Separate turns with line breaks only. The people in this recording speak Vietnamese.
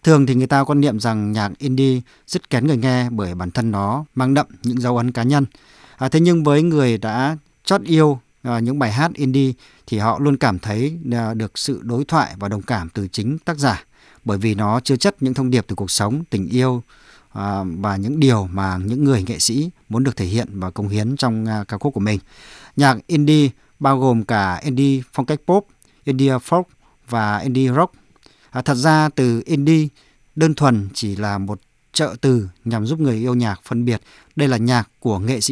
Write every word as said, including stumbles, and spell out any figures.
Thường thì người ta quan niệm rằng nhạc indie rất kén người nghe bởi bản thân nó mang đậm những dấu ấn cá nhân. À, thế nhưng với người đã chót yêu à, những bài hát indie thì họ luôn cảm thấy à, được sự đối thoại và đồng cảm từ chính tác giả, bởi vì nó chứa chất những thông điệp từ cuộc sống, tình yêu à, và những điều mà những người nghệ sĩ muốn được thể hiện và cống hiến trong à, ca khúc của mình. Nhạc indie bao gồm cả indie phong cách pop, indie folk và indie rock. À, thật ra từ indie đơn thuần chỉ là một trợ từ nhằm giúp người yêu nhạc phân biệt đây là nhạc của nghệ sĩ